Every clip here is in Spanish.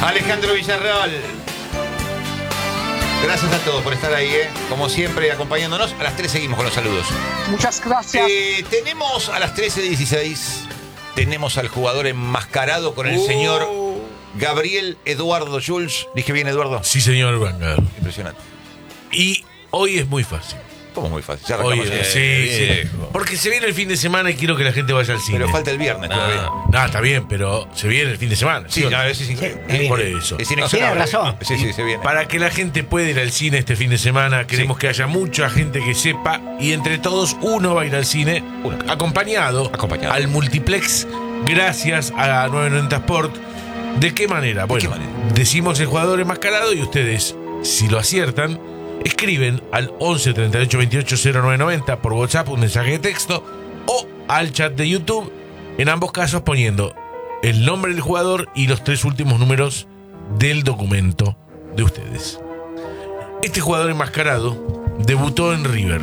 Alejandro Villarreal. Gracias a todos por estar ahí, como siempre, acompañándonos. A las 3 seguimos con los saludos. Muchas gracias. Tenemos a las 13:16, tenemos al jugador enmascarado con el señor Gabriel Eduardo Jules. ¿Dije bien, Eduardo? Sí, señor Vanguard. Impresionante. Y hoy es muy fácil. ¿Cómo muy fácil? Ya Hoy, arrancamos. sí. Porque se viene el fin de semana y quiero que la gente vaya al cine. Pero falta el viernes todavía. No, está bien, pero se viene el fin de semana. Sí, ¿sí? no, es increíble. Por eso. Es inexorable. Tiene razón. Sí, se viene. Para que la gente pueda ir al cine este fin de semana, queremos que haya mucha gente que sepa y entre todos uno va a ir al cine acompañado al multiplex gracias a 990 Sport. ¿De qué manera? Bueno, decimos el jugador enmascarado y ustedes, si lo aciertan, escriben al 11 38 28 0990 por WhatsApp un mensaje de texto o al chat de YouTube, en ambos casos poniendo el nombre del jugador y los 3 últimos números del documento de ustedes. Este jugador enmascarado debutó en River.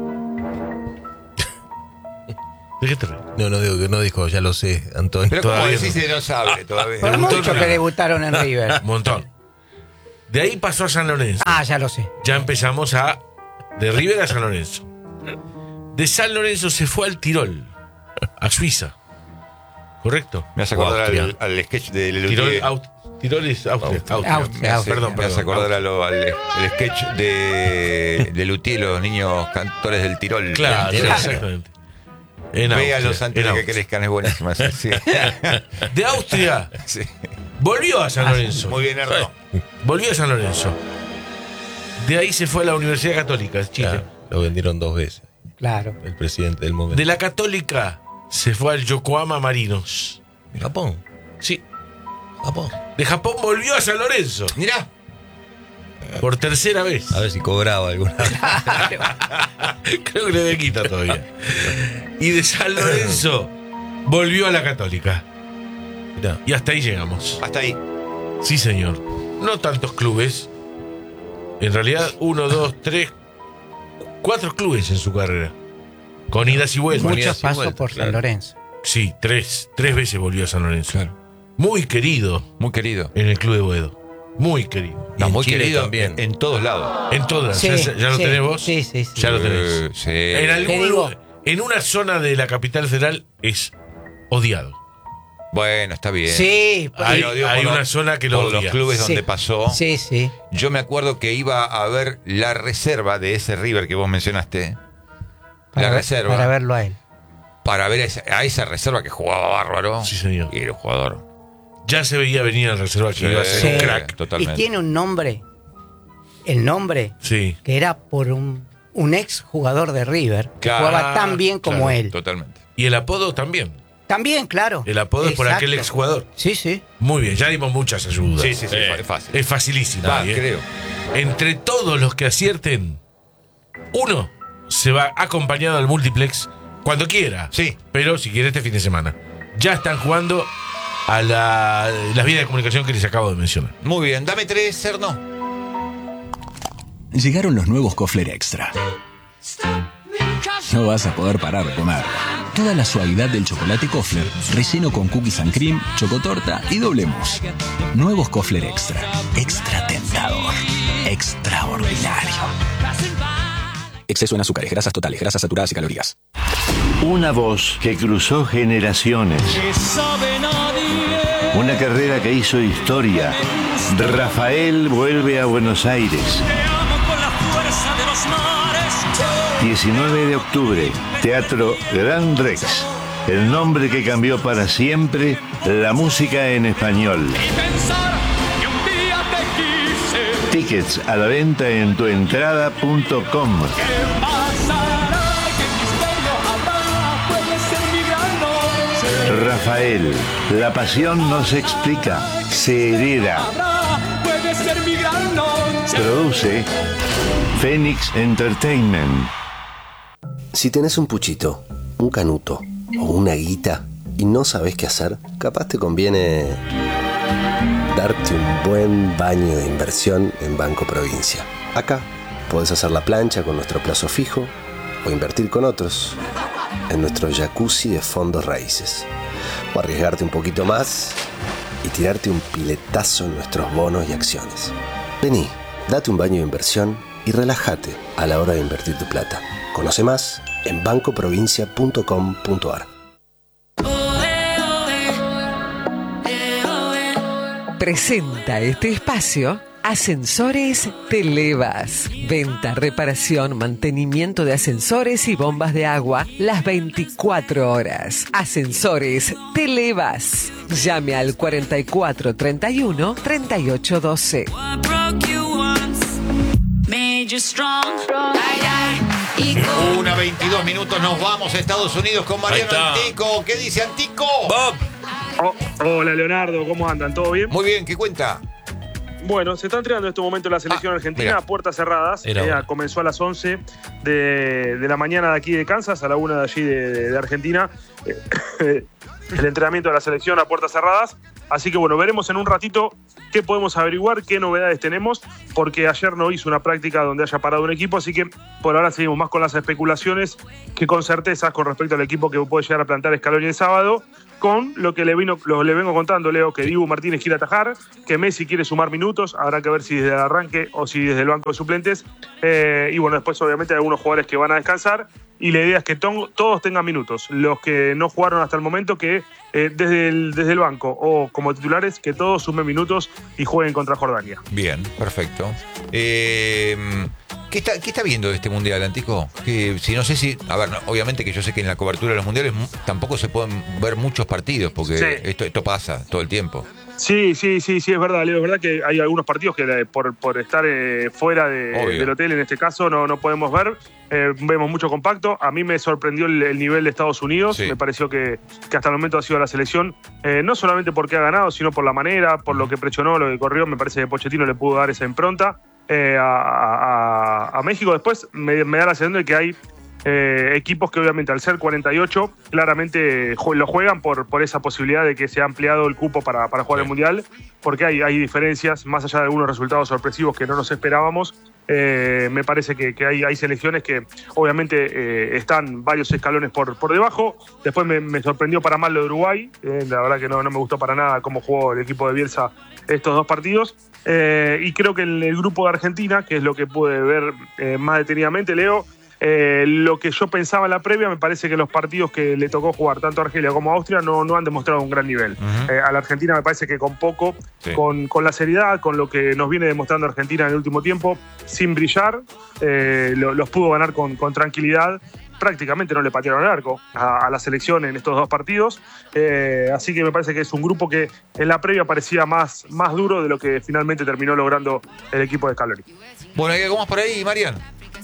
¿De qué te ríes? No dijo, ya lo sé, Antonio. Pero como Todavía decís, no sabe todavía. Por Debutó mucho en que River. debutaron en River. Un montón. De ahí pasó a San Lorenzo. Ya lo sé. Ya empezamos de River a San Lorenzo. De San Lorenzo se fue al Tirol, a Suiza. ¿Correcto? Me hace acordar al sketch de Lelutier. Tirol es Austria. Perdón. Me hace acordar al sketch de Lelutier, los niños cantores del Tirol. Claro, exactamente. Véanlos antes de que crezcan, es buenísima. Sí. De Austria Sí. volvió a San Lorenzo. Muy bien, Erno. Volvió a San Lorenzo. De ahí se fue a la Universidad Católica de Chile. Claro, lo vendieron 2 veces. Claro. El presidente del momento. De la Católica se fue al Yokohama Marinos. Japón. Sí. Japón. De Japón volvió a San Lorenzo. Mirá. Por tercera vez. A ver si cobraba alguna vez. Creo que le de quita todavía. Y de San Lorenzo volvió a la Católica. Mirá. Y hasta ahí llegamos. Hasta ahí. Sí, señor. No tantos clubes. En realidad, 1, 2, 3, 4 clubes en su carrera. Con idas y vueltas. Muchos pasos por San Lorenzo. Sí, 3 veces volvió a San Lorenzo. Claro. Muy querido Muy querido. en el Club de Boedo. Muy querido. No, en muy Chile querido también. en todos lados. En todas. Sí, ¿Ya lo sí, tenés vos? sí. Ya lo tenés. Sí. En Te algún digo. lugar, en una zona de la capital federal es odiado. Bueno, está bien. Sí, Hay digo, por una los- zona que lo por odia. los clubes Sí. donde pasó. sí. Yo me acuerdo que iba a ver la reserva de ese River que vos mencionaste. La reserva. Para verlo a él. Para ver a esa reserva que jugaba bárbaro. Sí, señor. Y era un jugador. Ya se veía venir al reserva que iba a ser Sí. un crack. Totalmente. Y tiene un nombre. El nombre Sí. que era por un ex jugador de River que Claro, jugaba tan bien como claro, él. Totalmente. Y el apodo también. También, claro. El apodo es por Exacto. aquel exjugador. Sí. Muy bien, ya dimos muchas ayudas. Sí, es fácil. Es facilísimo. Va, ahí, creo. Entre todos los que acierten, uno se va acompañado al multiplex cuando quiera. Sí. Pero si quiere este fin de semana. Ya están jugando a las vías de comunicación que les acabo de mencionar. Muy bien. Dame 3, Cerno. Llegaron los nuevos Kofler Extra. No vas a poder parar de comer. Toda la suavidad del chocolate Kofler, relleno con cookies and cream, chocotorta y doble mousse. Nuevos Kofler Extra. Extra tentador. Extraordinario. Exceso en azúcares, grasas totales, grasas saturadas y calorías. Una voz que cruzó generaciones. Una carrera que hizo historia. Rafael vuelve a Buenos Aires. 19 de octubre, Teatro Gran Rex. El nombre que cambió para siempre la música en español. Tickets a la venta en tuentrada.com. Rafael, la pasión no se explica, se hereda. Produce Phoenix Entertainment. Si tenés un puchito, un canuto o una guita y no sabés qué hacer, capaz te conviene darte un buen baño de inversión en Banco Provincia. Acá podés hacer la plancha con nuestro plazo fijo o invertir con otros en nuestro jacuzzi de fondos raíces. O arriesgarte un poquito más y tirarte un piletazo en nuestros bonos y acciones. Vení, date un baño de inversión y relájate a la hora de invertir tu plata. Conoce más en bancoprovincia.com.ar. Presenta este espacio Ascensores Televas. Venta, reparación, mantenimiento de ascensores y bombas de agua las 24 horas. Ascensores Televas. Llame al 4431 3812. 1:22 minutos, nos vamos a Estados Unidos con Mariano Antico. ¿Qué dice Antico? Bob. Hola Leonardo, ¿cómo andan? ¿Todo bien? Muy bien, ¿qué cuenta? Bueno, se está entrenando en este momento la selección argentina mira. a puertas cerradas. Comenzó a las 11 de la mañana de aquí de Kansas, a la 1 de allí de Argentina. El entrenamiento de la selección a puertas cerradas. Así que bueno, veremos en un ratito qué podemos averiguar, qué novedades tenemos, porque ayer no hizo una práctica donde haya parado un equipo, así que por ahora seguimos más con las especulaciones que con certezas con respecto al equipo que puede llegar a plantar Scaloni el sábado, con lo que le vengo contando, Leo, que Dibu Martínez quiere atajar, que Messi quiere sumar minutos, habrá que ver si desde el arranque o si desde el banco de suplentes, y bueno, después obviamente hay algunos jugadores que van a descansar, y la idea es que todos tengan minutos, los que no jugaron hasta el momento, que desde el banco o como titulares, que todos sumen minutos y jueguen contra Jordania. Bien, perfecto. ¿Qué está viendo de este mundial, Antico? Que si no sé si, a ver, obviamente que yo sé que en la cobertura de los mundiales tampoco se pueden ver muchos partidos, porque sí, esto pasa todo el tiempo. Sí, es verdad, Leo, es verdad que hay algunos partidos que por estar fuera del hotel, en este caso, no podemos ver. Vemos mucho compacto. A mí me sorprendió el nivel de Estados Unidos. Sí. Me pareció que hasta el momento ha sido la selección, no solamente porque ha ganado, sino por la manera, por lo que presionó, lo que corrió. Me parece que Pochettino le pudo dar esa impronta a México. Después me da la sensación de que hay equipos que obviamente al ser 48 claramente lo juegan por esa posibilidad de que se ha ampliado el cupo para jugar el Mundial, porque hay diferencias, más allá de algunos resultados sorpresivos que no nos esperábamos. Me parece que hay selecciones que obviamente están varios escalones por debajo. Después me sorprendió para mal lo de Uruguay, la verdad que no me gustó para nada cómo jugó el equipo de Bielsa estos dos partidos, y creo que el grupo de Argentina, que es lo que pude ver más detenidamente, Leo, lo que yo pensaba en la previa, me parece que los partidos que le tocó jugar tanto a Argelia como a Austria no han demostrado un gran nivel. A la Argentina me parece que con poco, con la seriedad, con lo que nos viene demostrando Argentina en el último tiempo, sin brillar, los pudo ganar con tranquilidad. Prácticamente no le patearon el arco a la selección en estos dos partidos, así que me parece que es un grupo que en la previa parecía más duro de lo que finalmente terminó logrando el equipo de Scaloni. Bueno, ¿hay algo más por ahí, Marian?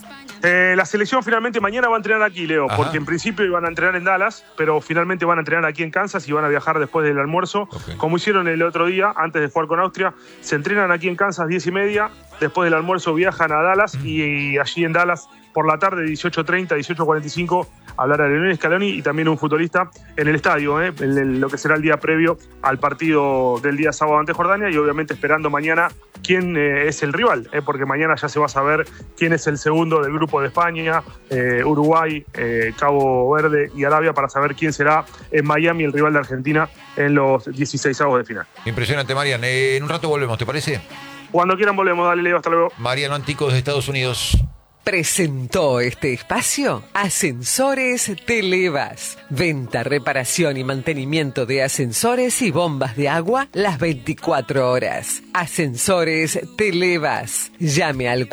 La selección finalmente mañana va a entrenar aquí, Leo, porque en principio iban a entrenar en Dallas, pero finalmente van a entrenar aquí en Kansas y van a viajar después del almuerzo, como hicieron el otro día, antes de jugar con Austria. Se entrenan aquí en Kansas 10:30, después del almuerzo viajan a Dallas y allí en Dallas por la tarde, 18:30, 18:45, hablará Lionel Scaloni y también un futbolista en el estadio, en lo que será el día previo al partido del día sábado ante Jordania, y obviamente esperando mañana quién es el rival, porque mañana ya se va a saber quién es el segundo del grupo de España, Uruguay, Cabo Verde y Arabia, para saber quién será en Miami el rival de Argentina en los 16avos de final. Impresionante, Marian. En un rato volvemos, ¿te parece? Cuando quieran volvemos, dale, Leo, hasta luego. Mariano Antico desde Estados Unidos. Presentó este espacio Ascensores Televas. Venta, reparación y mantenimiento de ascensores y bombas de agua las 24 horas. Ascensores Televas. Llame al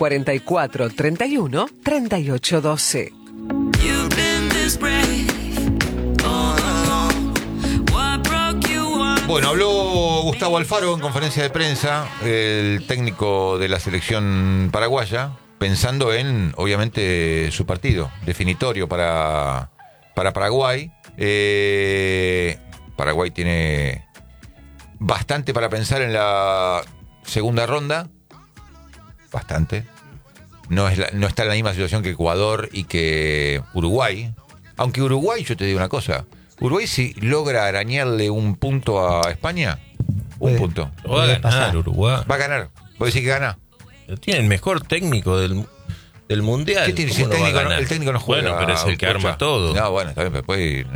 4431 3812. Bueno, habló Gustavo Alfaro en conferencia de prensa, el técnico de la selección paraguaya, pensando en, obviamente, su partido definitorio para Paraguay. Paraguay tiene bastante para pensar en la segunda ronda. Bastante. No está en la misma situación que Ecuador y que Uruguay. Aunque Uruguay, yo te digo una cosa. Uruguay, si logra arañarle un punto a España, un punto. Va a ganar Uruguay. Va a ganar. ¿Vos decís que gana? Tiene el mejor técnico del Mundial. ¿Qué tiene? Si el técnico no juega. Bueno, pero es el que arma todo. No, bueno, está bien, pero después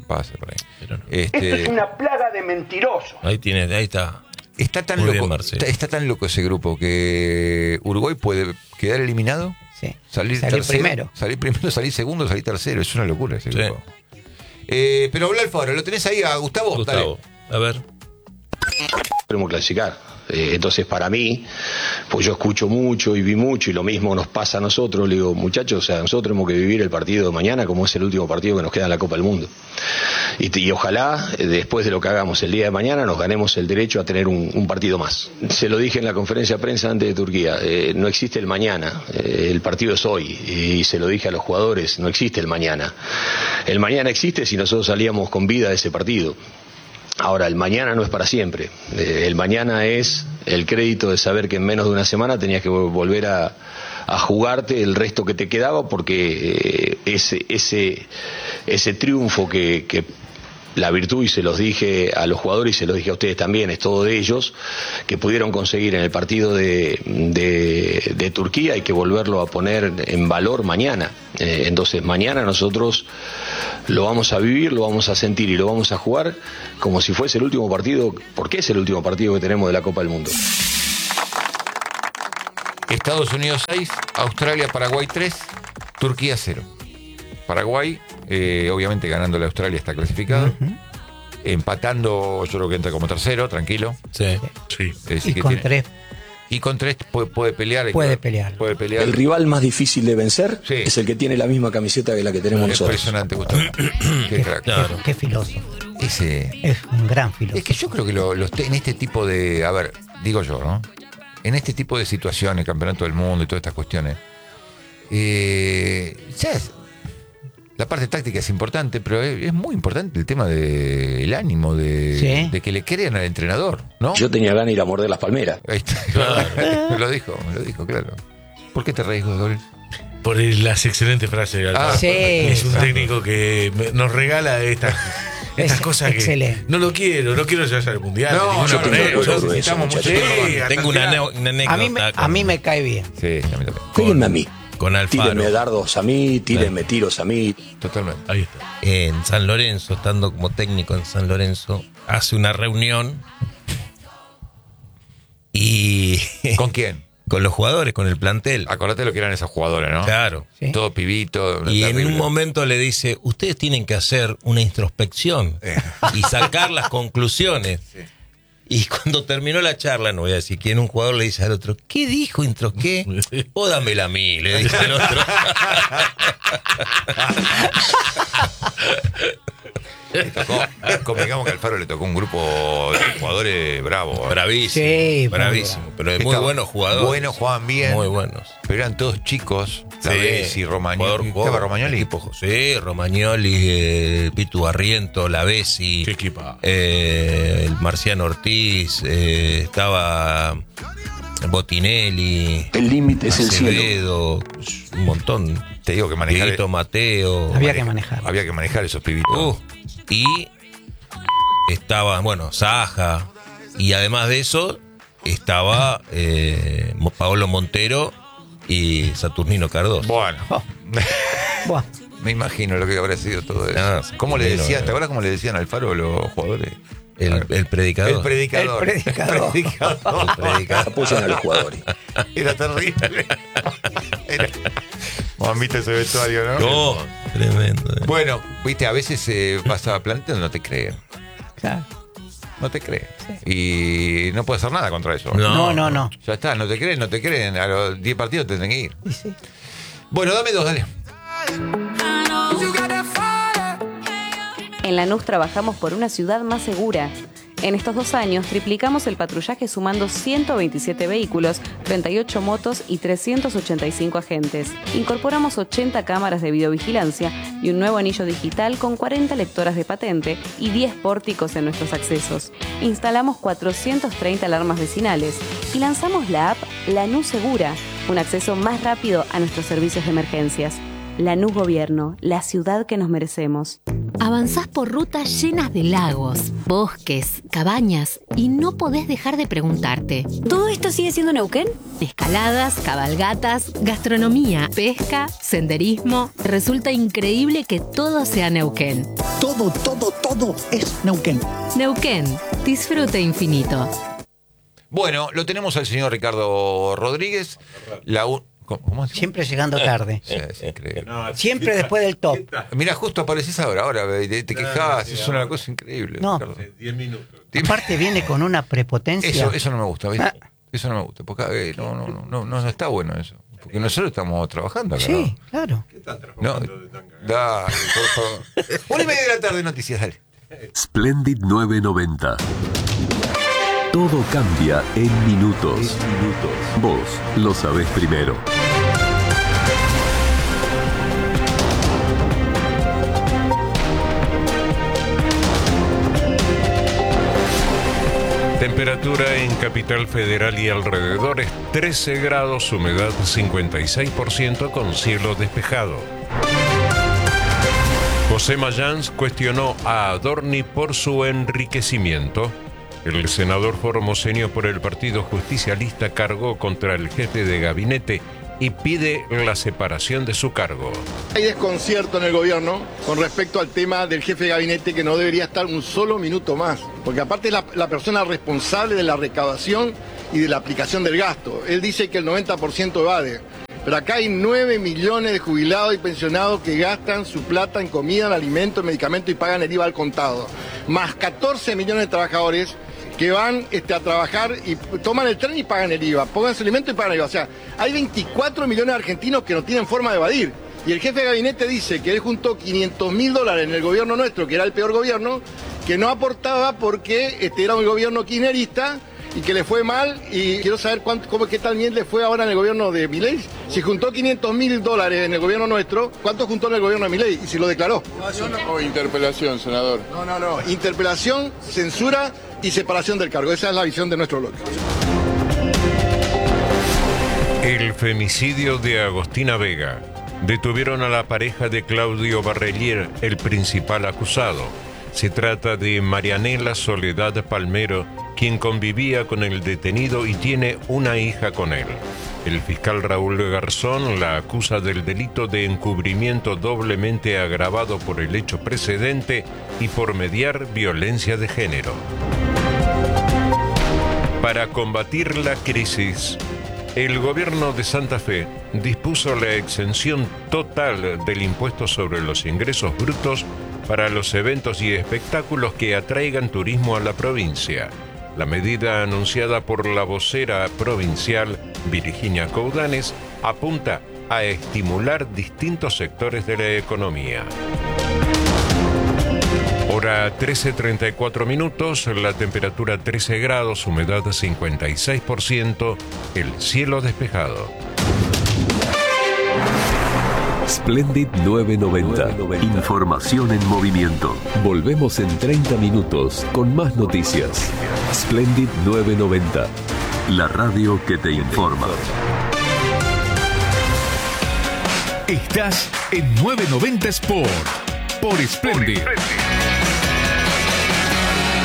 pase por ahí. Pero no. Esto es una plaga de mentirosos. Ahí está. Está tan Muy loco, bien, Marcelo. está tan loco ese grupo que Uruguay puede quedar eliminado, Sí. salir tercero, salir primero, salir segundo, salir tercero. Es una locura ese grupo. Pero habla Alfaro, ¿lo tenés ahí a Gustavo? Gustavo, a ver. Podemos clasificar. Entonces, para mí, pues yo escucho mucho y vi mucho, y lo mismo nos pasa a nosotros. Le digo, muchachos, o sea, nosotros tenemos que vivir el partido de mañana como es el último partido que nos queda en la Copa del Mundo. Y ojalá, después de lo que hagamos el día de mañana, nos ganemos el derecho a tener un partido más. Se lo dije en la conferencia de prensa antes de Turquía, no existe el mañana, el partido es hoy, y se lo dije a los jugadores, no existe el mañana. El mañana existe si nosotros salíamos con vida de ese partido. Ahora, el mañana no es para siempre. El mañana es el crédito de saber que en menos de una semana tenías que volver a jugarte el resto que te quedaba, porque ese triunfo que la virtud, y se los dije a los jugadores y se los dije a ustedes también, es todo de ellos, que pudieron conseguir en el partido de Turquía, hay que volverlo a poner en valor mañana. Entonces mañana nosotros lo vamos a vivir, lo vamos a sentir y lo vamos a jugar como si fuese el último partido, porque es el último partido que tenemos de la Copa del Mundo. Estados Unidos 6, Australia, Paraguay 3, Turquía 0. Paraguay, obviamente ganando la Australia, está clasificado. Empatando, yo creo que entra como tercero, tranquilo. Sí. Y con 3. Y con 3 puede pelear. Puede pelear. El rival más difícil de vencer es el que tiene la misma camiseta que la que tenemos nosotros. Impresionante, Gustavo. Qué crack. Claro. Qué filósofo. Ese, Es un gran filósofo. es que yo creo que en este tipo de. A ver, digo yo, ¿no? En este tipo de situaciones, campeonato del mundo y todas estas cuestiones. La parte táctica es importante, pero es muy importante el tema del ánimo, de que le crean al entrenador, ¿no? Yo tenía ganas de ir a morder las palmeras. Ahí está, claro. Me lo dijo, claro. ¿Por qué te reís, Godol? Por las excelentes frases de Alfaro. Sí. Es un técnico que nos regala estas cosas excelente. que no lo quiero ya al mundial. Tengo una anécdota. A mí me cae bien. Sí, a mí también. Tírenme a mí. Con Alfaro. Tírenme dardos a mí, tírenme tiros a mí. Totalmente. Ahí está. En San Lorenzo, estando como técnico en San Lorenzo, hace una reunión y... ¿Con quién? Con los jugadores, con el plantel. Acordate lo que eran esos jugadores, ¿no? Claro. Sí. Todo pibito. Y terrible. en un momento le dice, ustedes tienen que hacer una introspección y sacar las conclusiones. Sí. Y cuando terminó la charla, no voy a decir quién, un jugador le dice al otro, ¿qué dijo intro qué? O dámela a mí, le dice el otro. Convengamos que al Alfaro le tocó un grupo de jugadores bravos. Bravísimo. Sí, bravísimo. Pero muy buenos jugadores. Buenos, jugaban bien. Muy buenos. Pero eran todos chicos. Sí. Lavesi, Romagnoli. ¿Estaba Romagnoli? Sí, Romagnoli, Pitu Barriento, Lavesi. Qué equipa. El Marciano Ortiz, estaba Botinelli. El límite es el cielo. Acevedo, un montón. Te digo que manejar. Dieguito Mateo. Había que manejar. Había que manejar esos pibitos. Y estaba, bueno, Saja. Y además de eso, estaba Paolo Montero y Saturnino Cardoso. Bueno. Buah. Me imagino lo que habrá sido todo eso. Ah, ¿Cómo le decían? no. ¿Te acuerdas cómo le decían al Alfaro los jugadores? El predicador. El predicador. El predicador. El predicador. Apoyan a los jugadores. Era terrible. Mamita ese vestuario, ¿no? No, tremendo. Bueno, viste, a veces vas a plantear, no te creen. Claro. No te creen. Y no puedes hacer nada contra eso. No. Ya está, no te creen. A los 10 partidos te tienen que ir. Y sí. Bueno, dame 2, dale. En Lanús trabajamos por una ciudad más segura. En estos 2 años triplicamos el patrullaje sumando 127 vehículos, 38 motos y 385 agentes. Incorporamos 80 cámaras de videovigilancia y un nuevo anillo digital con 40 lectoras de patente y 10 pórticos en nuestros accesos. Instalamos 430 alarmas vecinales y lanzamos la app Lanús Segura, un acceso más rápido a nuestros servicios de emergencias. Lanús Gobierno, la ciudad que nos merecemos. Avanzás por rutas llenas de lagos, bosques, cabañas y no podés dejar de preguntarte: ¿todo esto sigue siendo Neuquén? Escaladas, cabalgatas, gastronomía, pesca, senderismo. Resulta increíble que todo sea Neuquén. Todo es Neuquén. Neuquén, disfrute infinito. Bueno, lo tenemos al señor Ricardo Rodríguez. ¿Cómo? Siempre llegando tarde. Sí, es increíble. No, siempre después del top. Mira, justo apareces ahora te quejás, es una cosa increíble. No, Ricardo. 10 minutos. Aparte viene con una prepotencia. Eso no me gusta, ¿ves? Eso no me gusta, porque no está bueno eso. Porque nosotros estamos trabajando acá. Sí, ¿no? Claro. ¿Qué están trabajando de tan cagado? Dale, por favor. 1:30 de la tarde, noticias, dale. Splendid 990. Todo cambia en minutos. Vos lo sabés primero. Temperatura en Capital Federal y alrededores 13 grados, humedad 56% con cielo despejado. José Mayans cuestionó a Adorni por su enriquecimiento. El senador formoseño por el Partido Justicialista cargó contra el jefe de gabinete y pide la separación de su cargo. Hay desconcierto en el gobierno con respecto al tema del jefe de gabinete, que no debería estar un solo minuto más, porque aparte es la persona responsable de la recaudación y de la aplicación del gasto. Él dice que el 90% evade, pero acá hay 9 millones de jubilados y pensionados que gastan su plata en comida, en alimentos, en medicamentos y pagan el IVA al contado, más 14 millones de trabajadores que van a trabajar y toman el tren y pagan el IVA, pongan su alimento y pagan el IVA. O sea, hay 24 millones de argentinos que no tienen forma de evadir. Y el jefe de gabinete dice que él juntó $500.000 en el gobierno nuestro, que era el peor gobierno, que no aportaba porque era un gobierno kirchnerista y que le fue mal. Y quiero saber qué tal bien le fue ahora en el gobierno de Milei. Si juntó $500.000 en el gobierno nuestro, ¿cuánto juntó en el gobierno de Milei? Y si lo declaró. O interpelación, senador. No. Interpelación, censura y separación del cargo. Esa es la visión de nuestro bloque. El femicidio de Agostina Vega. Detuvieron a la pareja de Claudio Barrelier, el principal acusado. Se trata de Marianela Soledad Palmero, quien convivía con el detenido y tiene una hija con él. El fiscal Raúl Garzón la acusa del delito de encubrimiento doblemente agravado por el hecho precedente y por mediar violencia de género. Para combatir la crisis, el gobierno de Santa Fe dispuso la exención total del impuesto sobre los ingresos brutos para los eventos y espectáculos que atraigan turismo a la provincia. La medida anunciada por la vocera provincial Virginia Coudanes apunta a estimular distintos sectores de la economía. Hora 13:34 minutos, la temperatura 13 grados, humedad 56%, el cielo despejado. Splendid 990. Información en movimiento. Volvemos en 30 minutos con más noticias. Splendid 990. La radio que te informa. Estás en 990 Sport por Splendid.